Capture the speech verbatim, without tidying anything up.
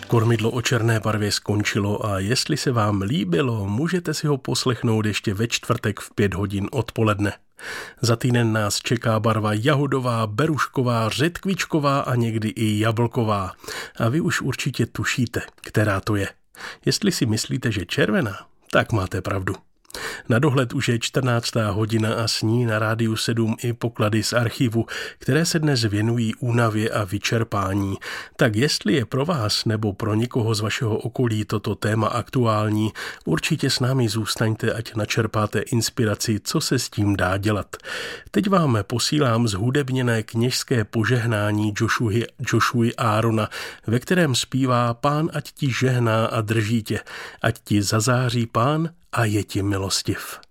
Kormidlo o černé barvě skončilo a jestli se vám líbilo, můžete si ho poslechnout ještě ve čtvrtek v pět hodin odpoledne. Za týden nás čeká barva jahodová, berušková, řetkvičková a někdy i jablková. A vy už určitě tušíte, která to je. Jestli si myslíte, že červená, tak máte pravdu. Na dohled už je čtrnáctá hodina a s ní na Rádiu sedm i poklady z archivu, které se dnes věnují únavě a vyčerpání. Tak jestli je pro vás nebo pro někoho z vašeho okolí toto téma aktuální, určitě s námi zůstaňte, ať načerpáte inspiraci, co se s tím dá dělat. Teď vám posílám zhudebněné kněžské požehnání Joshuy, Joshuy Aarona, ve kterém zpívá Pán ať ti žehná a drží tě, ať ti zazáří Pán a je ti milostiv.